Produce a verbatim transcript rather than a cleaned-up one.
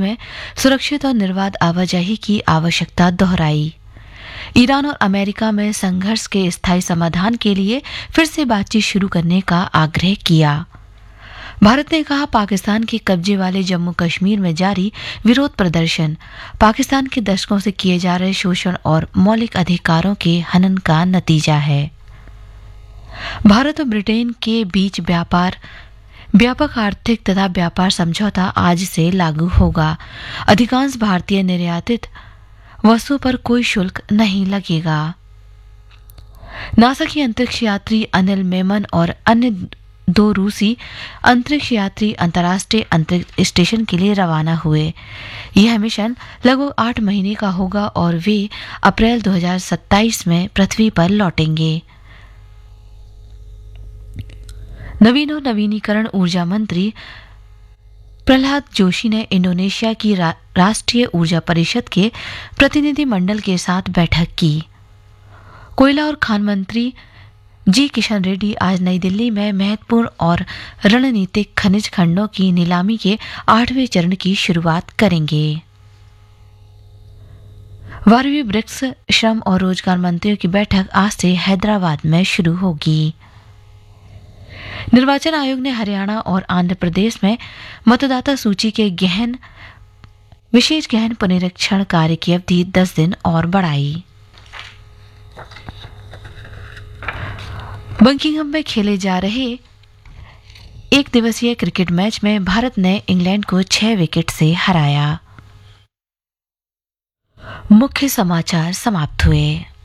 में सुरक्षित और निर्बाध आवाजाही की आवश्यकता दोहराई। ईरान और अमेरिका में संघर्ष के स्थायी समाधान के लिए फिर से बातचीत शुरू करने का आग्रह किया। भारत ने कहा, पाकिस्तान के कब्जे वाले जम्मू कश्मीर में जारी विरोध प्रदर्शन पाकिस्तान के दशकों से किए जा रहे शोषण और मौलिक अधिकारों के हनन का नतीजा है। भारत और ब्रिटेन के बीच व्यापार व्यापक आर्थिक तथा व्यापार समझौता आज से लागू होगा। अधिकांश भारतीय निर्यातित वस्तुओं पर कोई शुल्क नहीं लगेगा। नासा की अंतरिक्ष यात्री अनिल मेमन और अन्य दो रूसी अंतरिक्ष यात्री अंतर्राष्ट्रीय अंतरिक्ष स्टेशन के लिए रवाना हुए। यह मिशन लगभग आठ महीने का होगा और वे अप्रैल दो हज़ार सत्ताईस में पृथ्वी पर लौटेंगे। नवीन और नवीनीकरण ऊर्जा मंत्री प्रहलाद जोशी ने इंडोनेशिया की रा, राष्ट्रीय ऊर्जा परिषद के प्रतिनिधिमंडल के साथ बैठक की। कोयला और खान मंत्री जी किशन रेड्डी आज नई दिल्ली में महत्वपूर्ण और रणनीतिक खनिज खंडों की नीलामी के आठवें चरण की शुरुआत करेंगे। बारहवीं ब्रिक्स श्रम और रोजगार मंत्रियों की बैठक आज से हैदराबाद में शुरू होगी। निर्वाचन आयोग ने हरियाणा और आंध्र प्रदेश में मतदाता सूची के गहन विशेष गहन पुनरीक्षण कार्य की अवधि दस दिन और बढ़ाई। बकिंघम में खेले जा रहे एक दिवसीय क्रिकेट मैच में भारत ने इंग्लैंड को छह विकेट से हराया। मुख्य समाचार समाप्त हुए।